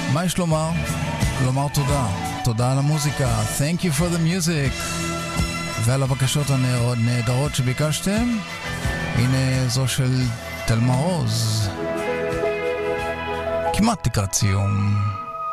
מה יש לומר? לומר תודה. תודה על המוזיקה. Thank you for the music. ועל הבקשות הנהדרות שביקשתם. הנה זו של תל מרוז. כמעט לקראת סיום.